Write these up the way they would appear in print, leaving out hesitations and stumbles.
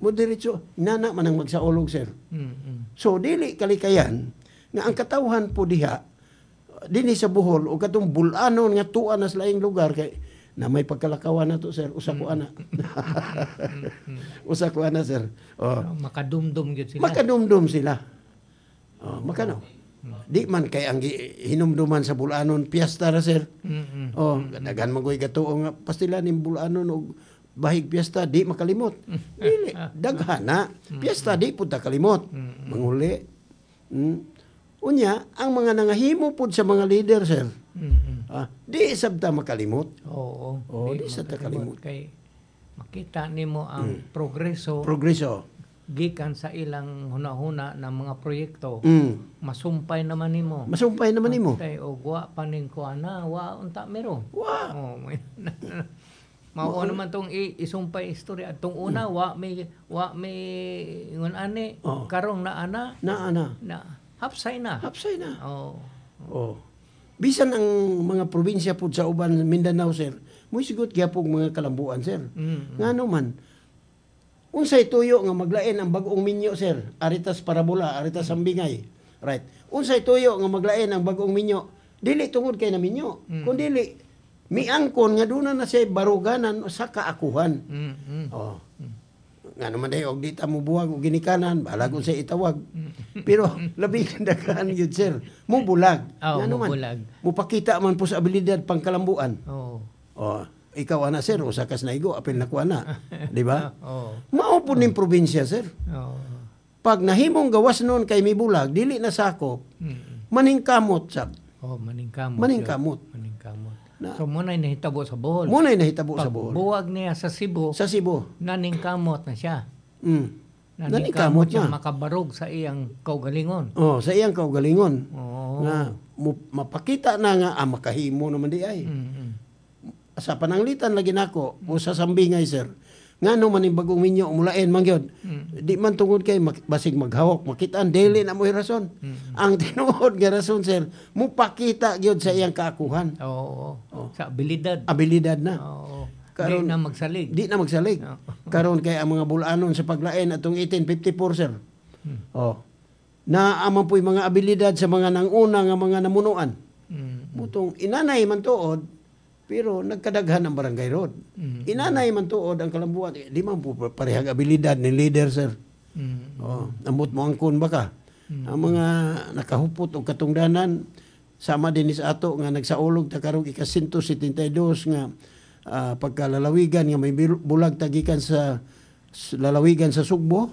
mo diretso inana man ang magsaulog sir. So dili kalikayan nga ang katawhan po diha dinhi sa Bohol o katong bulanon nga tuan na sa laing lugar kay na may pagkalakawan na to sir usa ko ana. Usa ko ana sir. Makadumdum gyud sila. Makadumdum sila. Makano. Di man kay ang hinumduman sa bulanon piyesta ra sir. Daghan magoy gatuo nga pastila ning bulanon og bahig piyesta di makalimot. Dili daghana piyesta di pud ta kalimot. Manguli. Unya ang mga nangahimo pud sa mga leader sir. Di sabta makalimot. Di sabta kalimot. Kay makita nimo ang progreso gikan sa ilang hunahuna ng mga proyekto. Masumpay naman nimo. Tay og wa paning kuana, wa unta meron. Mao naman tong isumpay istorya atong una wa may ngon ani karong na hapsay na. Bisan ang mga probinsya pud sa uban Mindanao sir, mo sigot gyapon mga kalambuan sir. Ngano man unsay tuyo nga maglain ang bag-ong minyo sir, aritas parabola, aritas sambingay. Right. Unsay tuyo nga maglain ang bag-ong minyo, dili tungod kay na minyo, kun dili miangkon nga duna na siya baruganan sa kaakuhan. Nga naman day og di ta mo buwag og ginikanan, bahala kung sa itawag. Pero labi daghan gyud sir, mo bulag. Nga naman mo pakita man po sa abilidad pangkalambuan. Ikaw ana sir, usa kas naigo apil na kuana, di ba? Mao pud ning probinsya sir. Pag nahimong gawas noon kay mi bulag, dili na sakop. Maningkamot sab. Maningkamot. So muna nahitabo sa Bohol. Buwag niya sa Cebu. Naningkamot na siya. Naningkamot siya makabarog sa iyang kaugalingon. Sa iyang kaugalingon. Na mapakita na nga makahimo naman di ay. Sa pananglitan lagi nako o sa sambingay sir. Ngano man yung bagong minyo umulain man gyud. Di man tungod kay basig maghawak makitaan dili na mo rason. Ang tinuod nga rason sir, mo pakita gyud sa iyang kaakuhan. Sa abilidad na. Karon di na magsalig. Karon kay ang mga bulanon sa paglain atong 1854 sir. Na amang po'y mga abilidad sa mga nanguna nga mga namunuan. Mutong inanay man tuod pero nagkadaghan ang barangay road. Inanay man tuod ang kalambuan. Di man po parehag abilidad ni leader, sir. Amot mo angkon baka. Ang mga nakahupot o katungdanan, sama din sa ato nga nagsaulog ta karong ika-172 nga pagkalalawigan nga may bulag tagikan sa lalawigan sa Sugbo.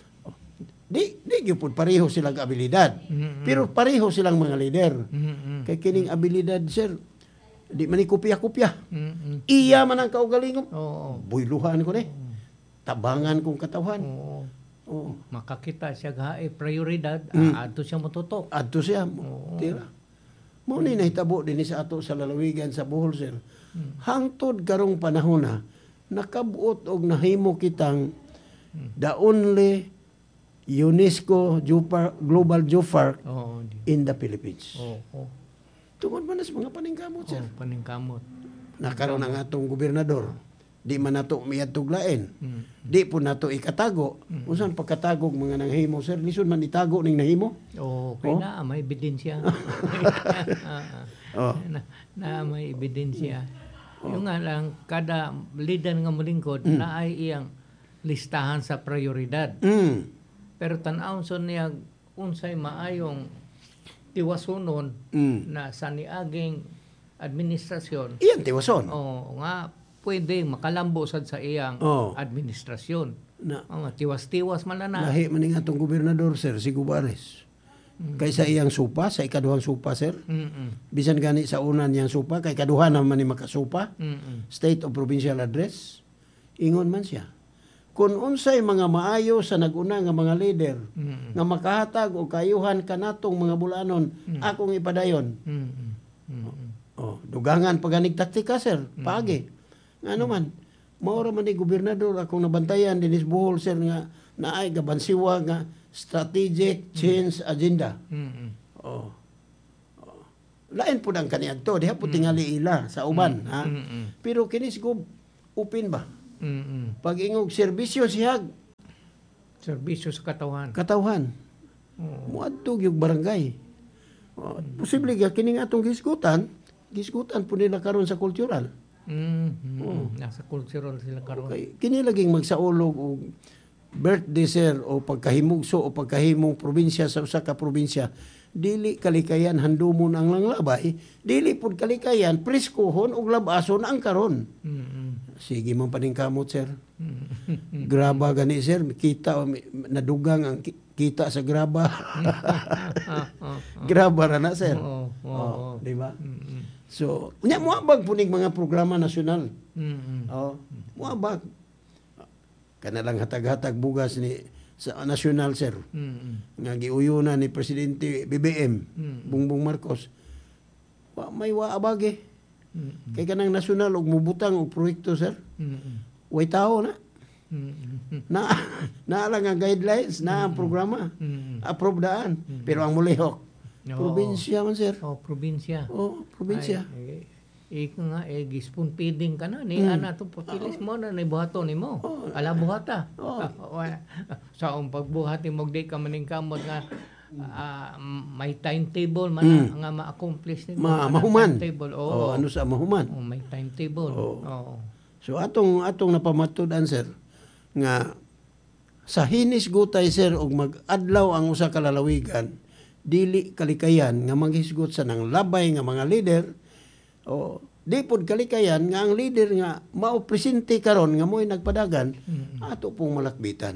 Di gyud pareho silang abilidad. Pero pareho silang mga leader. Kay kining abilidad, sir, di man kopya-kopya. Iya man ang kaugalingom. Buyluhan ko ni. Tabangan kong katawhan. Makakita siya gae prioridad, adto siya motutok. Adto siya. Tira. Mao ni nahitabo din sa ato sa lalawigan sa Bohol, sir. Hangtod karong panahon na nakabuot og nahimo kitang the only UNESCO Global Geopark in the Philippines. Tungod man sa mga paningkamot, sir. Paningkamot. Nakaroon ang atong gobernador. Di man nato miyatuglain. Di po nato ikatago. Usan pagkatagog mga nanghimo, sir? Lisod man itago ning nahimo? Kaya na may ebidensya. May ebidensya. Yung nga lang, kada leader nga mulingkod, na ay iyang listahan sa prioridad. Pero tanawon so niya unsay maayong tiwasunon na sa niaging administrasyon. Iyan tiwason. Nga pwede makalambo sad sa iyang administrasyon. Tiwas-tiwas man na. Lahi man nga itong gobernador, sir, si Gubares. Kaysa iyang supa, sa ikaduhang supa, sir. Bisan gani sa unan niyang supa, kay kaduhan naman ni makasupa. State of Provincial Address. Ingon man siya. Kung unsay mga maayo sa naguna nga mga leader nga makahatag o kayuhan kanatong mga bulanon, akong ipadayon. Dugangan paganig taktika, sir. Pagi. Ano man, maura man ni gobernador akong nabantayan dinis Bohol, sir, nga naay gabansiwa nga strategic change agenda. Lain po ang kaniadto, diha po tingali ila sa uban. Pero kinis ko upin ba? Pag ingog serbisyo sihag, Serbisyo sa katawhan. Katawhan. Muadtog yung barangay. Posible ka kining atong gisgutan po nila karon sa kultural. Nasa cultural sila karon. Okay. Kini laging magsaulog og birthday sir o pagkahimugso o pagkahimong probinsya sa usa ka probinsya, dili kalikayan handumon ang langlabay, dili pud kalikayan preskuhon og labason ang karon. Sige man paningkamot sir. Graba gani sir, kita nadugang ang kita sa graba. Graba ra na sir. Di ba? So, nya moabag puning mga programa nasyonal. Moabag. Kana lang hatag-hatag bugas ni sa nasyonal sir. Nga giuyunan ni Presidente BBM Bongbong Marcos. May waabag kay kanang nasyonal og mubutang og proyekto sir. Way tao na. Na lang ang guidelines na ang programa. Approve daan. Pero ang mulihok probinsya man sir. Probinsya. Probinsya. Ika nga, gispun feeding ka na. Ni ana to patilis mo na buhato ni mo. Ala buhata. Sa pagbuhati mo, di ka maningkamot nga may timetable man nga ma-accomplish ni mo. Mahuman. Timetable. Ano sa mahuman. May timetable. So atong napamatud-an sir nga sa hinis gutay sir og mag-adlaw ang usa ka lalawigan, dili kalikayan nga maghisgot sa nang labay nga mga leader o di pod kalikayan nga ang leader nga mao presente karon nga mo'y nagpadagan ato pong malakbitan.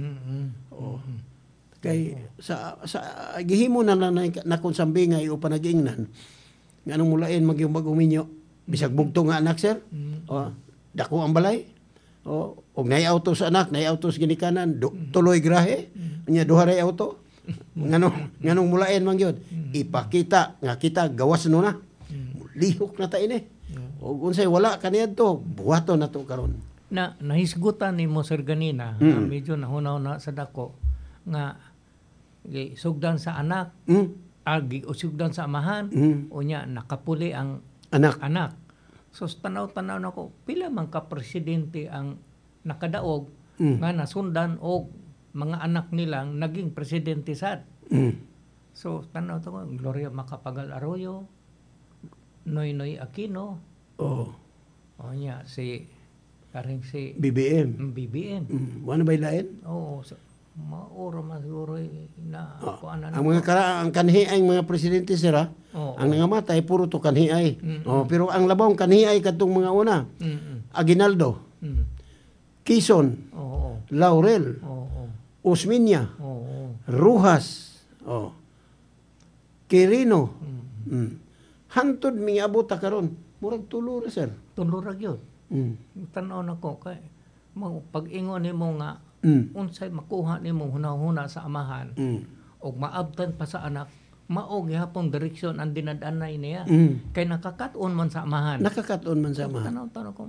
Kay sa gihimo na nakonsambingay o panag-ingnan nganong mulain magyung mag-uminyo bisag bugto nga anak sir. Dako ang balay. Og nay auto sa anak, nay auto sa ginikanan, tuloy grahe. Nya duha ray auto. Nganong mulain man gyud. Ipakita nga kita gawas no na. Lihok na ta ini. Og unsay wala kaniadto, buhaton na to karon. Nahisgutan ni mo sir ganina, medyo nahunaw sa dako nga sugdan sa anak, sugdan sa amahan, unya nakapuli ang anak. So tanaw-tanaw na ko, pila man ka presidente ang nakadaog nga nasundan og mga anak nilang naging presidente sad. So tanaw to ko, Gloria Macapagal Arroyo, Noynoy Aquino. Nya si BBM. Ano ba ilain? Mauro siguro na ang mga ang kanhiay mga presidente sira ang nangamatay puro to kanhiay. Pero ang labong kanhiay kadtong mga una. Aguinaldo. Quezon. Laurel. Osmeña. Rojas. Quirino. Hantod miabot ta karon. Murag tulo ra sir. Tulo ra gyud. Tan-aw na ko kay pag-ingon nimo nga unsay makuha nimo hunahuna sa amahan og maabtan pa sa anak, mao gihapon direksyon ang dinad-anay niya kay nakakaton man sa amahan. Tanaw-tanaw ko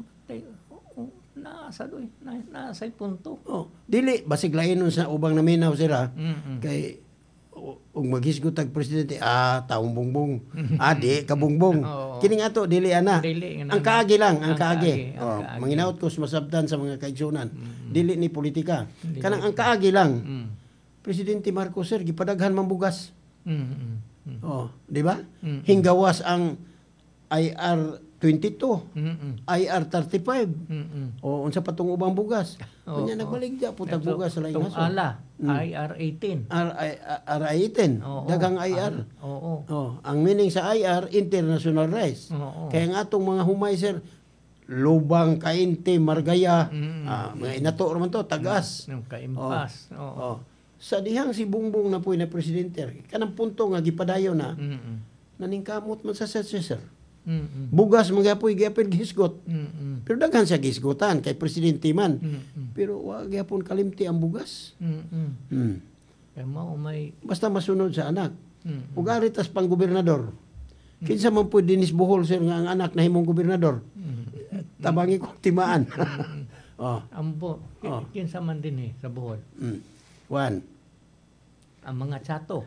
nasa punto. Dili basig lain sa ubang naminaw sila kay og maghisgot tag presidente taong Bongbong. Di ka Bongbong. Kining ato dili ana. Ang kaagi lang, ang kaagi. Manginaot ko masabtan sa mga kaigsunan. Dili ni politika. Kanang ang kaagi lang. Presidente Marcos sir gipadaghan man bugas. Di ba? Hinggawas ang IR 22, IR 35. Unsa patong ubang bugas? Unya nagbaligya putag bugas sa lain aso. IR 18. IR 18. Dagang IR. Ang meaning sa IR international rice. Kaya nga atong mga humay sir Lubang, Kainte, Margaya, mga inato naman to, tagas. Kaimpas. Sa dihang si Bongbong na po na presidente, kanang punto nga gipadayo na, naningkamot man sa sir. Bugas magapoy gyapon gisgot. Pero daghan sa gisgotan kay presidente man. Pero wa gyapon kalimti ang bugas. Kay mao may basta masunod sa anak. Ug ari tas pang gobernador. Kinsa man pud dinis Bohol sir nga ang anak nahimong gobernador. Tabangi ko timaan. Ambo. Kinsa man din sa Bohol. Juan. Ang mga Chato.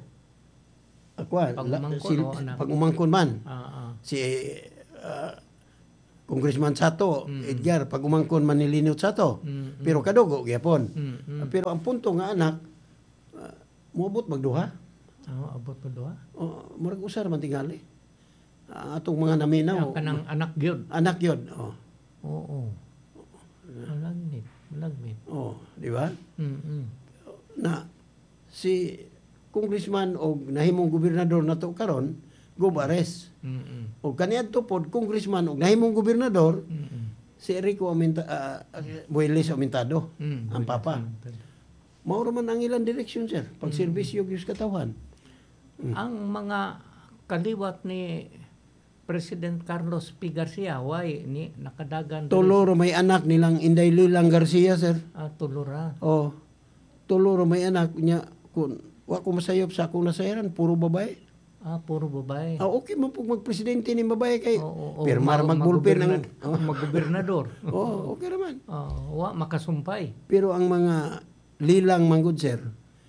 Pag umangkon man. Si Congressman Sato, Edgar, pag umangkon man ni Linot Sato. Pero kadugo gyapon. Pero ang punto nga anak, moabot magduha. Abot pa doha. Murag usar man tingali. Atong mga naminaw. Kanang anak gyud. Anak yun. Oo. Malagmit. Di ba? Na si congressman o nahimong gobernador nato karon go arrest. O kaniadto pod congressman o nahimong gobernador si Erico Buelis Aumentado, ang papa. Mao man ang ilang direksyon, sir, pag serbisyo gyud sa katawhan. Ang mga kaliwat ni President Carlos P. Garcia, why ni nakadagan Tuloro may anak nilang Inday Lilang Garcia, sir. Tulora. Tuloro may anak niya kun wa ko masayop sa akong nasayaran puro babae. Puro babae. Okay man pug magpresidente ni babae kay pirmar magbulpin ang maggobernador. Okay raman. Wa makasumpay. Pero ang mga lilang manggod, sir.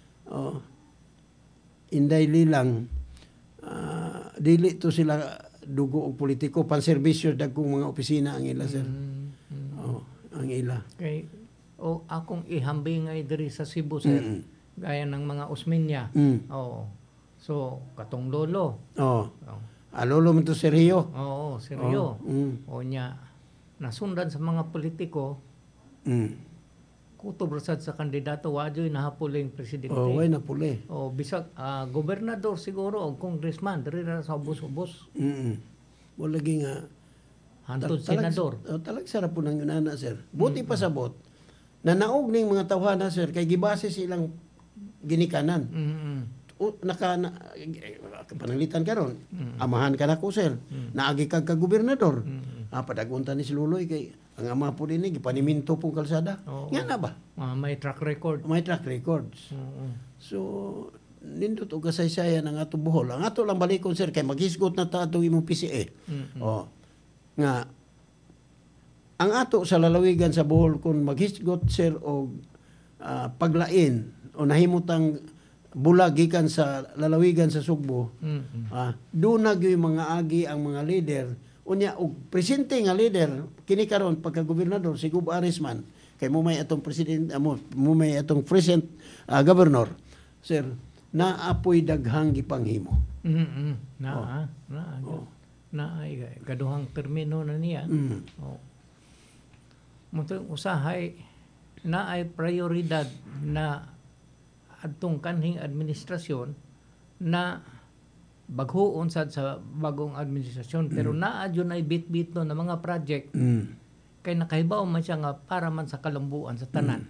Inday Lilang dili to sila dugo og politiko, panserbisyo dagkong mga opisina ang ila, sir. Ang ila. Kay akong ihambingay diri sa Cebu, sir. Gaya ng mga Osmeña. So, katong lolo. Lolo man to Sergio. Sergio. O niya, nasundan sa mga politiko, kutobrasad sa kandidato, wajoy nahapuling presidente. Way napuli. Bisag, gobernador siguro, o congressman, diri na sa ubos-ubos. Wala lagi nga. Hantod senador. Talag sarap po ng yunana, sir. Buti pasabot, na naog ning mga tawhana, sir, kay gibase silang ginikanan. Pananglitan karon, amahan ka na ko, sir. Naagi kag ka gobernador. Padagunta ni si Luloy kay ang ama po din gipaniminto pong kalsada. Nga na ba? May track record. May track records. So nindot og kasaysayan ang ato Bohol. Ang ato lang balikon, sir, kay maghisgot na ta atong imong PCA. Nga ang ato sa lalawigan sa Bohol kun maghisgot, sir, og paglain o nahimutang bulag gikan sa lalawigan sa Sugbo, doon na gyud mga agi ang mga leader unya og presente nga leader kini karon pagka gobernador si Gub Arisman kay mo may atong president mo may atong present governor, sir, na apoy daghang gipanghimo. Kaduhang termino na niya. Mutong usahay na ay prioridad na adtong kanhing administrasyon na baghoon sad sa bagong administrasyon, pero naa jud ay bit-bit no na mga project kay nakahibaw man siya nga para man sa kalambuan sa tanan.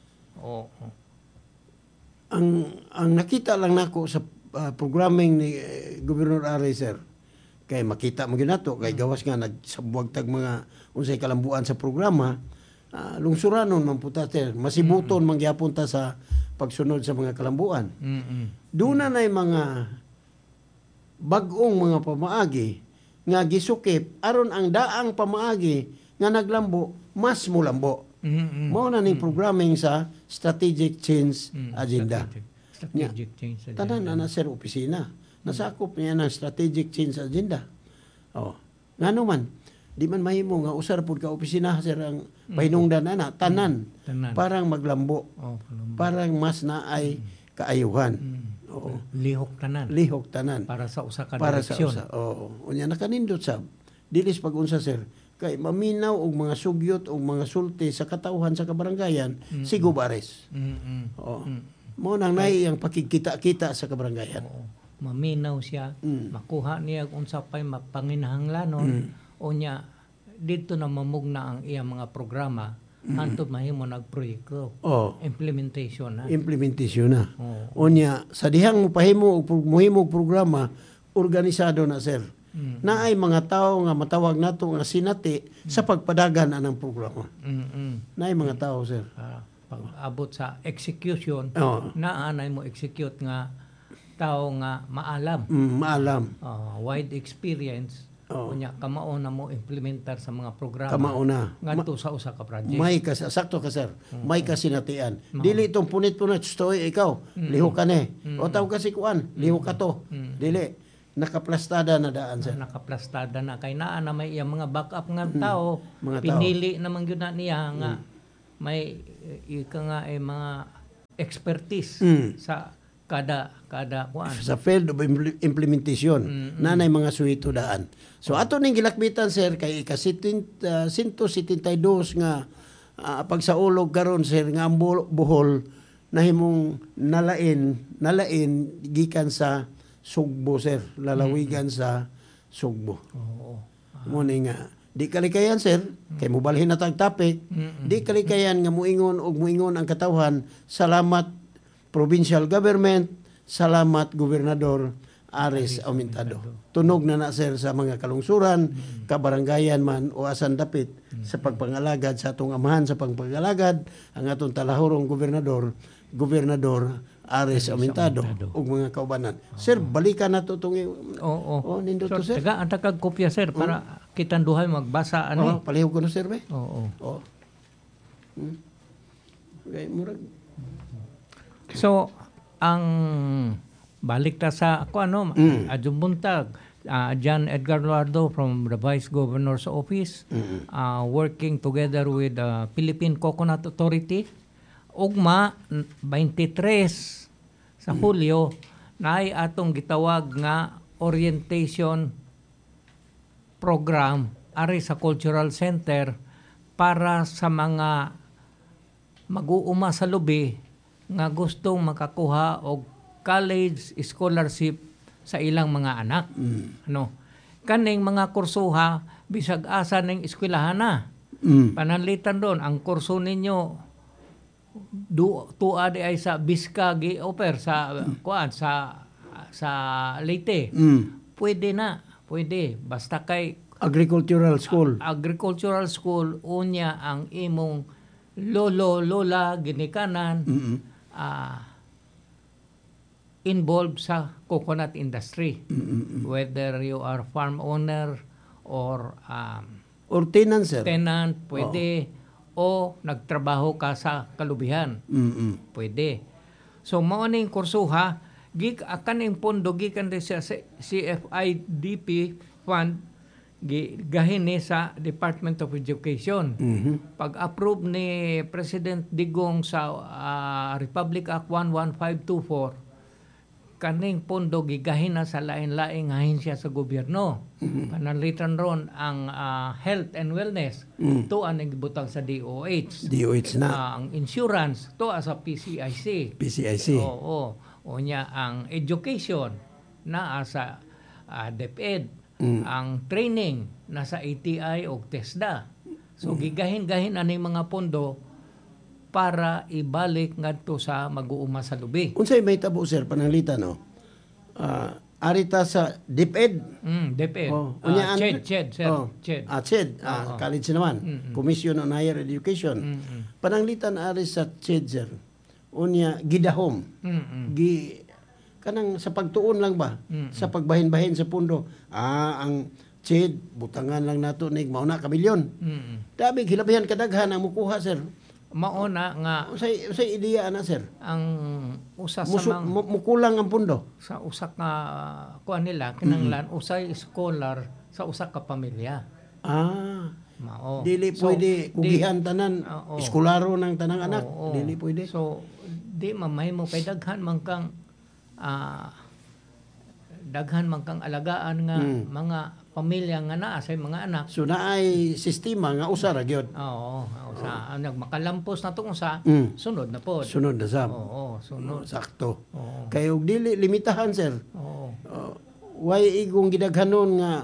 Ang nakita lang nako sa programming ni Governor Ari, sir, kay makita mo ginato kay gawas nga nagsabuag tag mga unsay kalambuan sa programa, lungsuranon man puta, sir, masibuton man gyapon ta sa pagsunod sa mga kalambuan. Doon na mga bag-ong mga pamaagi nga gisukip aron ang daang pamaagi nga naglambo mas mulambo. Mao na ning programming sa Strategic Change Agenda. Strategic Change Agenda. Tanan na, sir, opisina. Nasakop niya ng Strategic Change Agenda. Ngano man, di man mahimo nga usar pud ka opisina, sir, ang pahinungdan ana tanan. Parang maglambo. Parang mas naay kaayuhan. Lihok tanan. Para sa usa ka direksyon. Unya nakanindot sab. Dilis pag-unsa, sir, kay maminaw og mga sugyot og mga sulti sa katawhan sa kabarangayan si Gubares. Mo nang nay ang pakikita-kita sa kabarangayan. Maminaw siya, makuha niya unsa pay mapanginahanglanon, unya dito na mamugna ang iyang mga programa hantod mahimo nagproyekto. Implementation na. Unya sa dihang mopahimo og mohimo programa organisado na, sir. Na ay mga tao nga matawag nato nga sinati sa pagpadagan anang programa. Na ay mga tao, sir. Pag abot sa execution, naanay mo execute nga tao nga maalam. Wide experience. Unya kamao na mo implementar sa mga programa. Ngadto sa usa ka project. May sakto ka, sir. May kasinatian. Dili itong punit-punit stoy ikaw. Liho ka ni. O taw kasi kuan, liho ka to. Dili. nakaplastada na daan sir. Nakaplastada na kay naa na may iyang mga backup nga tao. Mga tao. Pinili naman yun na niya nga may ika nga mga expertise sa kada kuan. Sa field of implementation nanay mga suwito daan. So ato ning gilakbitan sir kay ika 172 nga pagsaulog karon sir nga ang Bohol nahimong nalain gikan sa Sugbo sir, lalawigan sa Sugbo. Oo. Muni nga di kalikayan sir kay mobalhin na tag topic. Di kalikayan nga muingon ang katawhan. Salamat provincial government, salamat gobernador Aris Aumentado. Tunog na sir sa mga kalungsuran, kabarangayan man o asan dapit sa pagpangalagad sa atong amahan sa pagpangalagad ang atong talahorong gobernador Aris Aumentado ug mga kaubanan. Sir, balikan na to tong nindot to sir. Taga ang takag kopya sir para kitang duhay magbasa ani. Palihog ko no sir be. Oo. Okay, murag. So ang balik ta sa Adjunbuntag, John Edgar Luardo from the Vice Governor's Office, working together with the Philippine Coconut Authority. Ugma 23 sa Hulyo naay atong gitawag nga orientation program ari sa Cultural Center para sa mga mag-uuma sa lubi nga gustong makakuha og college scholarship sa ilang mga anak. Kaning mga kursuha bisag asa ning eskwelahan na. Pananlitan doon ang kurso ninyo tuwa di ay sa Biska gi-offer sa sa Leyte. Pwede basta kay agricultural school unya ang imong lola ginikanan involved sa coconut industry, whether you are farm owner or tenant pwede o nagtrabaho ka sa kalubihan. Pwede. So mao ning kursuha kaning pondo gikan sa CFIDP fund gahin ni sa Department of Education. Pag-approve ni President Digong sa Republic Act 11524 kaning pondo gigahin na sa lain-laing ahensya sa gobyerno. Pananlitan ron ang health and wellness to ang nagbutang sa DOH. DOH na. Ang insurance to sa PCIC. Oo. Unya ang education na sa DepEd. Ang training na sa ATI o TESDA. So gigahin-gahin aning mga pondo para ibalik ngadto sa mag-uuma sa lubi. Unsay may tabo sir pananglitan no? Arita sa DepEd. DepEd. CHED. College naman. Commission on Higher Education. Pananglitan ari sa CHED sir. Unya gidahom. Kanang sa pagtuon lang ba? Sa pagbahin-bahin sa pundo. Ang CHED butangan lang nato nig mao na ka milyon. Dabi hilabihan kadaghan ang mukuha sir. Mauna nga usay ideya na sir ang usa sa mukulang ang pundo sa usa ka kuan nila kinahanglan usay scholar sa usa ka pamilya. Mao. Dili pwede kugihan tanan eskolaro ng tanang anak. Dili pwede. So di mamahimo kay daghan man kang alagaan nga mga pamilya nga naa sa mga anak. So naay sistema nga usa ra gyud. Oo, usa. Ang makalampos na tong usa, sunod na pod. Sunod na sab. Oo, sunod. Sakto. Kay og dili limitahan sir. Oo. Way igong gidaghanon nga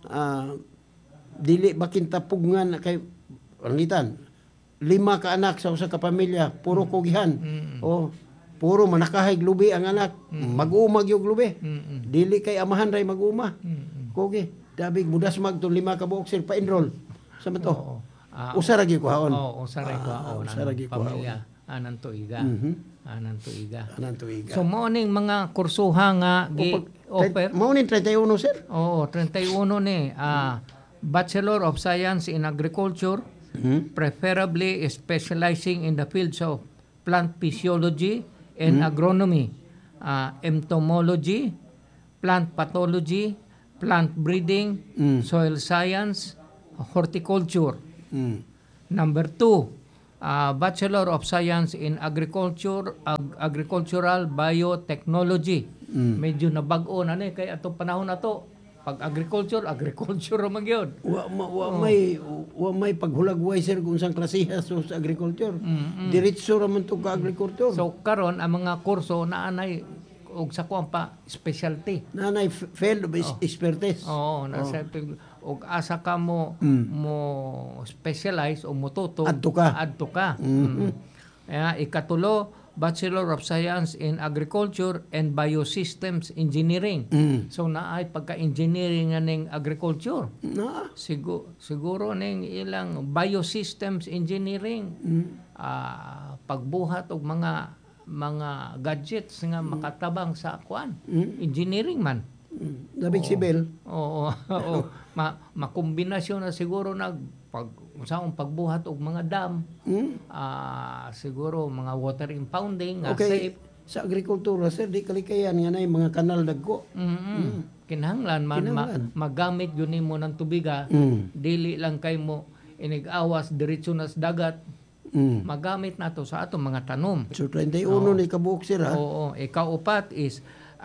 dili makintapugngan kay panglitan. 5 ka anak sa usa ka pamilya, puro kugihan. Puro manakahig lubi ang anak. Mag-umag yung lubi. Dili kay amahan ray mag-uma. Kugi. Dabig mudas mag 5 ka buok sir pa-enroll. Sa man to? Usa ra gyud kuhaon. Usa ra kuhaon. Usa ra gyud kuhaon. Anan tuiga. Anan tuiga. So mao ning mga kursuha nga gi-offer. Mao ning 31 sir? Oo, 31 ni. Bachelor of Science in Agriculture, preferably specializing in the fields of plant physiology and agronomy, entomology, plant pathology, plant breeding, soil science, horticulture. Number 2, Bachelor of Science in Agricultural Biotechnology. Medyo nabag-o na ni kay atong panahon na to. Pag agriculture man gyud. Wa may paghulagway sir kung saan klasiha sa agriculture. Diretso ra man to ka agriculture. So karon ang mga kurso naanay og sa kuan pa specialty. Nanay field of expertise. Oo, nasa og asa ka mo specialize o motuto Adto ka. Kaya ikatulo, Bachelor of Science in Agriculture and Biosystems Engineering. So naay pagka-engineering nga ning agriculture. Siguro ning ilang biosystems engineering, pagbuhat og mga gadgets nga makatabang sa kuan. Engineering man. Dabig sibil. Oo. Makombinasyon na siguro unsaong pagbuhat og mga dam. Siguro mga water impounding Okay. safe. Sa agrikultura sir, di kalikayan nga nay mga kanal dagko. Kinahanglan magamit yun mo ng tubiga. Dili lang kay mo inig-awas diretso na sa dagat. Magamit nato sa atong mga tanom. So 21 ni kabuok sir ha. Oo. Ikaupat is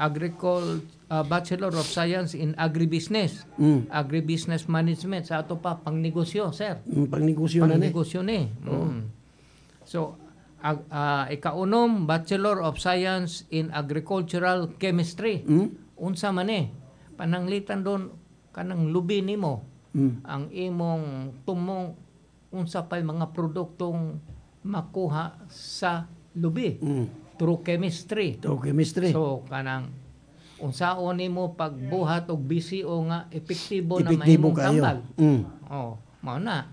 Bachelor of Science in Agribusiness. Agribusiness Management. Sa ato pa, pangnegosyo, sir. Pangnegosyo na ni. Pangnegosyo ni. So, ikaunom, Bachelor of Science in Agricultural Chemistry. Unsa man ni. Pananglitan doon, kanang lubi nimo. Ang imong tumong, unsa pa'y mga produktong makuha sa lubi. Through chemistry. So kanang unsaon nimo pagbuhat og BCO nga epektibo na mahimong tambal. Mao na.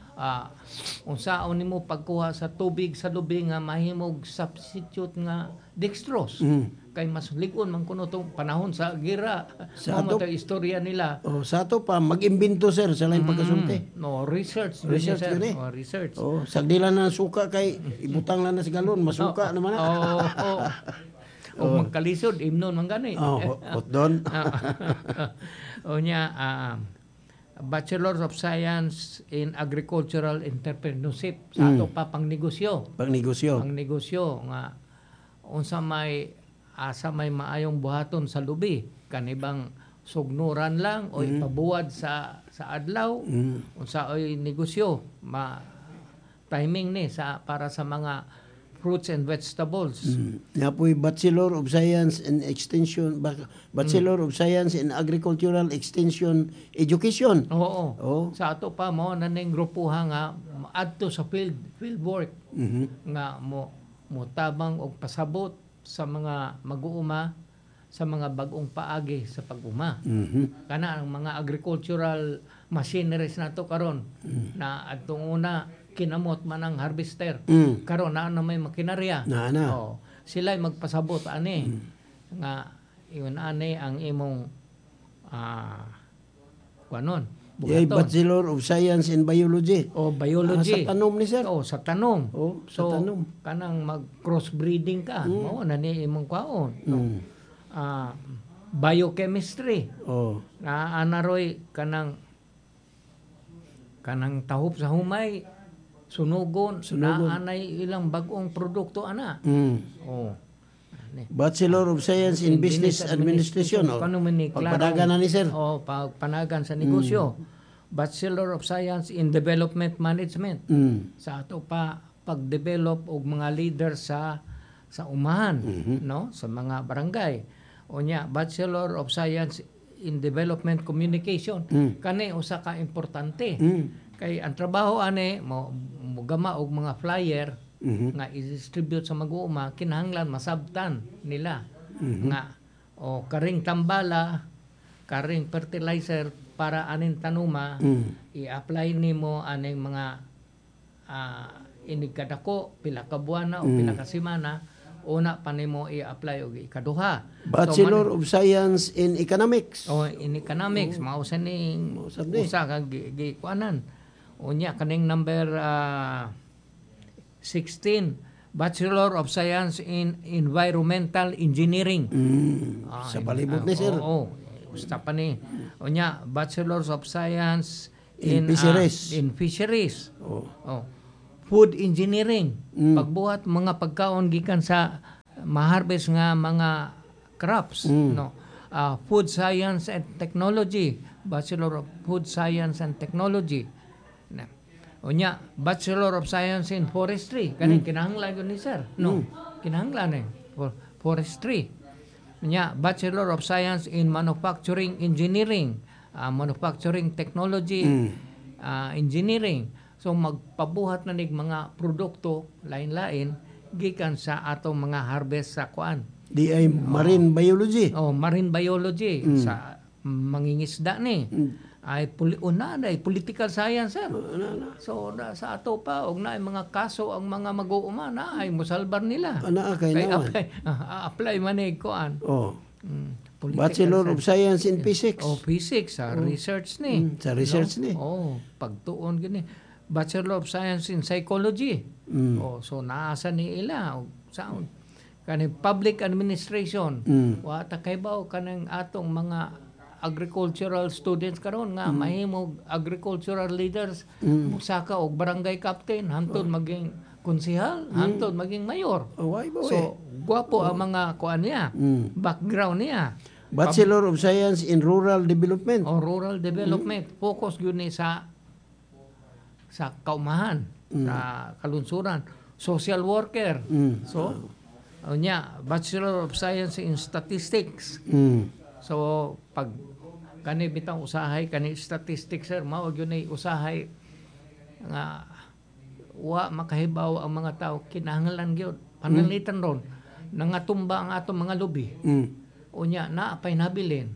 Unsaon nimo pagkuha sa tubig sa lubi nga mahimog substitute nga dextrose. Kay mas lig-on man kuno tong panahon sa gira. Mao ta istorya nila. Sa ato pa mag-imbento sir sa lain pagkasulti. Research yun eh. Research. Sagdila na suka kay ibutang lang na sa galon, masuka naman na. O magkalisod, imnon man gani. Hot doon. Bachelor of Science in Agricultural Entrepreneurship. Sa ato pa pangnegosyo. Pangnegosyo nga unsa may maayong buhaton sa lubi. Kanibang sugnuran lang o ipabuwad sa adlaw. Unsa oy negosyo. Timing ni para sa mga fruits and vegetables. Napoy Bachelor of Science in Extension, Bachelor of Science in Agricultural Extension Education. Oo. Sa ato pa mo naning grupuha nga adto sa field work nga mo tabang og pasabot sa mga mag-uuma sa mga bagong paagi sa pag-uma. Kana ang mga agricultural machineries nato karon na adtong una kinamot man ang harvester. Karon na may makinarya. Sila magpasabot ani nga iyon ani ang imong kuanon. Bachelor of Science in Biology. Biology. Sa tanom ni sir. Sa tanom. Sa tanom. Kanang mag-crossbreeding ka. Mao na ni imong kwaon. Biochemistry. Na anaroy kanang tahop sa humay sunugon. Na anay ilang bagong produkto ana. Bachelor of Science in Business Administration. Pagpanagan na ni sir. Pagpanagan sa negosyo. Bachelor of Science in Development Management. Sa ato pa pag-develop og mga leader sa umahan, no, sa mga barangay. Unya, Bachelor of Science in Development Communication. Kani usa ka importante. Kay ang trabaho ani mo gama og mga flyer nga i-distribute sa mag-uuma, kinahanglan masabtan nila nga karing tambala, karing fertilizer para aning tanuma i-apply nimo aning mga inig kadako pila ka buwan na o pila ka semana una pa nimo i-apply og ikaduha. Bachelor of Science in Economics. In Economics mao sa ning usa ka gikuanan. Unya kaning number 16 Bachelor of Science in Environmental Engineering. Sa palibot ni sir. Oo. Gusto pa ni. O niya, Bachelor of Science In Fisheries. in Fisheries. Oh. Food Engineering. Pagbuhat mga pagkaon gikan sa maharvest nga mga crops. No. Food Science and Technology. Bachelor of Food Science and Technology. O niya, Bachelor of Science in Forestry. Kaning kinahanglan yun ni sir. No, kinahanglan eh. Forestry. O niya, Bachelor of Science in Manufacturing Engineering. Manufacturing Technology Engineering. So magpabuhat na nig mga produkto lain-lain gikan sa atong mga harvest sa kuan. Di ay marine biology. Marine biology sa mangingisda ni. Ay political science sir. So sa ato pa og naay mga kaso ang mga mag-uuma na ay mosalbar nila. Kay naman. Apply man ni kuan. Bachelor of Science in Physics. Physics sa research ni. Sa research ni. Pagtuon gini. Bachelor of Science in Psychology. So naasa ni ila sound kani public administration. Wa ta kay baw kanang atong mga agricultural students karon nga mahimong agricultural leaders musaka og barangay captain hantod maging konsehal hantod maging mayor. So gwapo ang mga kuan niya, background niya. Bachelor of Science in Rural Development. Rural Development. Focus yun ni sa kaumahan, sa kalunsuran. Social worker. So, niya, Bachelor of Science in Statistics. So, pag kani bitang usahay, kani statistics, sir, mawag yun ay usahay nga wa makahibaw ang mga tao, kinahanglan gyud panalitan ron, nangatumba ang atong mga lubi. Unya, naapay nabilin.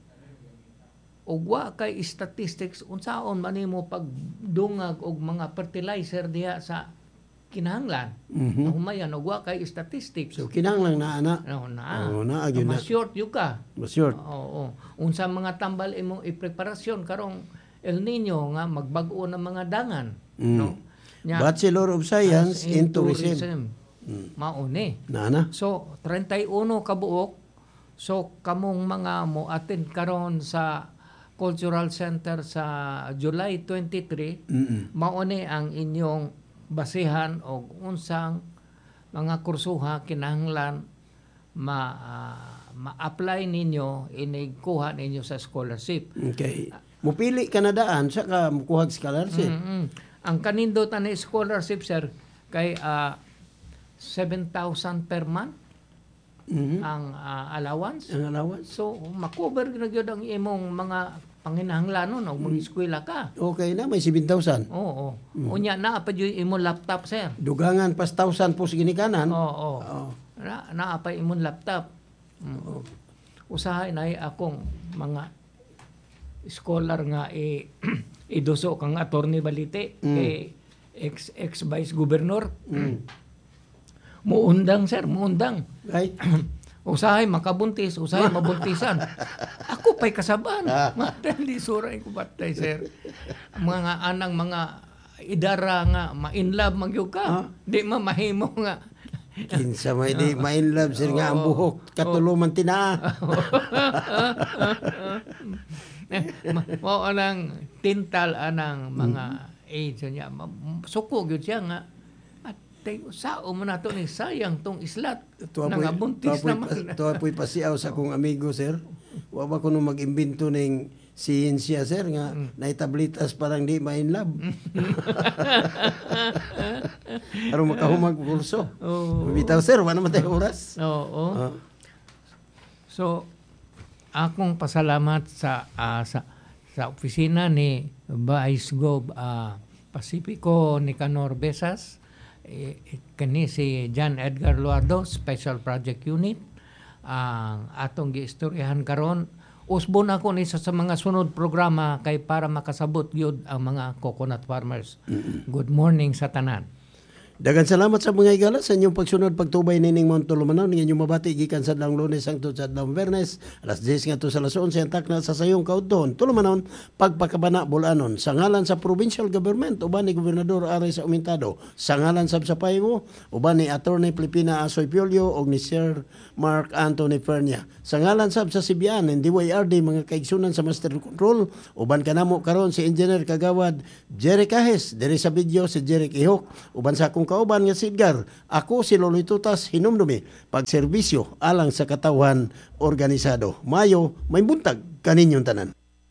O wa kay statistics, unsaon man nimo pagdungag og mga fertilizer diha sa kinahanglan. Humayan og wa kay statistics. So kinahanglan na ana. Ma-short yu ka. Ma-short. Unsa mga tambal imong ipreparasyon karong El Nino nga magbag-o ng mga dangan. No. Bachelor of Science in Tourism. Mauni. Nana. So 31 ka buok. So kamong mga mo attend karon sa Cultural Center sa July 23, mauni ang inyong basihan o unsang mga kursuha kinahanglan ma-apply ninyo inigkuha ninyo sa scholarship. Okay. Mupili ka na daan saka mukuha scholarship. Ang kanindotan na scholarship sir kay 7,000 per month ang allowance. Ang allowance. So makover na gyud ang imong mga panginahanglanon o mag-eskwela ka. Okay na, may 7,000. Oo. Unya na pa yung imong laptop, sir. Dugangan pas 1,000 po sa ginikanan. Oo. Na pa imong laptop. Usahay na akong mga scholar nga iduso kang attorney balite kay ex-vice governor. Muundang, sir, muundang. Right. Usahay makabuntis, usahay mabuntisan. Ako pa'y kasaban. Madali suray ko batay, sir. Mga anang mga idara nga ma-inlove magyug ka. Di mahimo nga. Kinsa may di ma-inlove sir nga ang buhok katuluman tinaa. Mao anang tintal anang mga age niya. Suko gyud siya nga sao mo na ito ni sayang tong islat. Nangabuntis naman. Tuwa po'y pasiaw sa akong amigo, sir. Wa ba ko nung mag-imbento ng siyensya, sir, nga naitablitas parang di ma-inlove. Pero makahumag kurso. Bitaw, sir, wala naman tayo oras. Oo. So, akong pasalamat sa opisina ni Vice Gov Pacifico Nicanor Besas, kani si John Edgar Luardo, Special Project Unit, ang atong giistoryahan karon. Usbon ako ni sa mga sunod programa kay para makasabot gyud ang mga coconut farmers. Good morning sa tanan. Daghang salamat sa mga igala sa inyong pagsunod pagtubay nining Mount Tulumanon nga inyong mabati gikan sa adlawng Lunes hangtod sa adlawng Biyernes alas 10 ngadto sa alas 11 antak na sa sayong kaudton Tulumanon pagpakabana Bulanon sa ngalan sa provincial government uban ni Gobernador Ares Aumentado sa ngalan sab sa pahimo uban ni Attorney Filipina Asoy Piolio ug ni Sir Mark Anthony Fernia sa ngalan sab sa CBN and DYRD mga kaigsunan sa Master Control uban kanamo karon si Engineer Kagawad Jerry Cajes diri sa video si Jerry Ihok uban sa akong kauban nga si Edgar ako si Loloy Tutas hinumdumi pagserbisyo alang sa katawhan organisado mayo may buntag kaninyong tanan.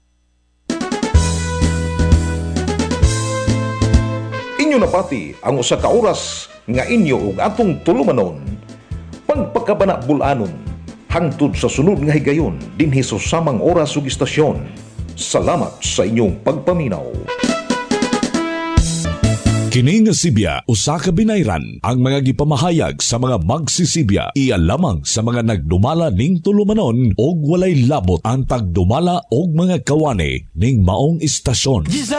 Inyo napati ang usa ka oras nga inyo ug atong tulumanon pagpakabana Bulanon hangtod sa sunod nga higayon dinhi sa samang oras ug istasyon. Salamat sa inyong pagpaminaw. Kini nga Sibya usa ka binayran ang mga gipamahayag sa mga magsisibya iya lamang sa mga nagdumala ning tulumanon og walay labot ang pagdumala og mga kawani ning maong istasyon.